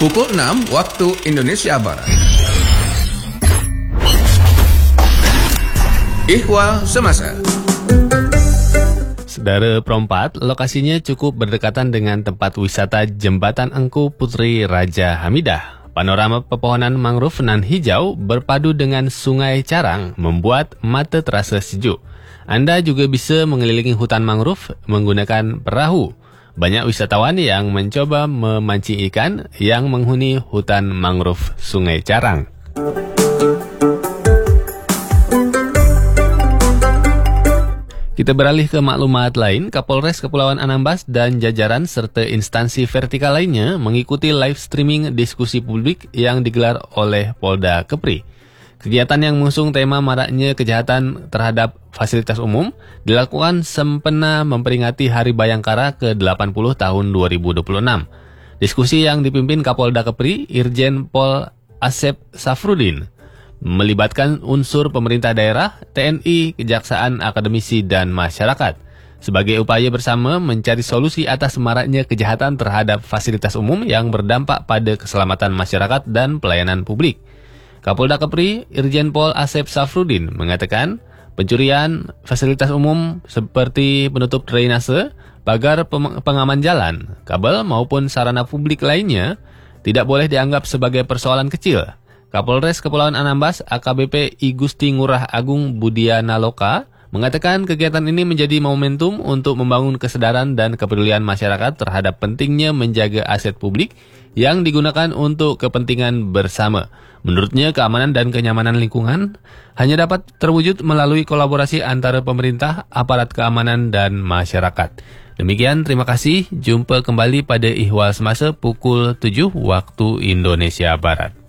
pukul 6 waktu Indonesia Barat. Ihwal Semasa. Saudara Perompat, lokasinya cukup berdekatan dengan tempat wisata Jembatan Engku Putri Raja Hamidah. Panorama pepohonan mangrove nan hijau berpadu dengan Sungai Carang membuat mata terasa sejuk. Anda juga bisa mengelilingi hutan mangrove menggunakan perahu. Banyak wisatawan yang mencoba memancing ikan yang menghuni hutan mangrove Sungai Carang. Kita beralih ke maklumat lain. Kapolres Kepulauan Anambas dan jajaran serta instansi vertikal lainnya mengikuti live streaming diskusi publik yang digelar oleh Polda Kepri. Kegiatan yang mengusung tema maraknya kejahatan terhadap fasilitas umum dilakukan sempena memperingati Hari Bayangkara ke-80 tahun 2026. Diskusi yang dipimpin Kapolda Kepri, Irjen Pol Asep Safrudin, melibatkan unsur pemerintah daerah, TNI, kejaksaan, akademisi, dan masyarakat sebagai upaya bersama mencari solusi atas maraknya kejahatan terhadap fasilitas umum yang berdampak pada keselamatan masyarakat dan pelayanan publik. Kapolda Kepri, Irjen Pol Asep Safrudin, mengatakan pencurian fasilitas umum seperti penutup drainase, pagar pengaman jalan, kabel maupun sarana publik lainnya tidak boleh dianggap sebagai persoalan kecil. Kapolres Kepulauan Anambas AKBP I Gusti Ngurah Agung Budiana Loka mengatakan kegiatan ini menjadi momentum untuk membangun kesadaran dan kepedulian masyarakat terhadap pentingnya menjaga aset publik yang digunakan untuk kepentingan bersama. Menurutnya, keamanan dan kenyamanan lingkungan hanya dapat terwujud melalui kolaborasi antara pemerintah, aparat keamanan, dan masyarakat. Demikian, terima kasih. Jumpa kembali pada Ihwal Semasa pukul 7 waktu Indonesia Barat.